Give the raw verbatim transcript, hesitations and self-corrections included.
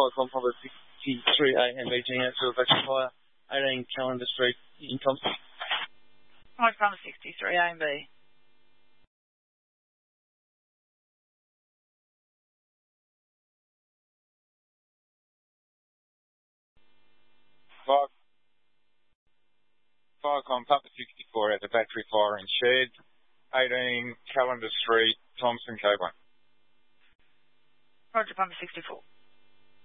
Viacom Papa sixty-three A and B G out to a Vector Fire, eighteen Callender Street in Thompson. Viacom sixty-three A and B. Viacom Papa sixty-four at the Battery Fire in Shed, eighteen Callender Street, Thompson, K one. Roger, Papa sixty-four.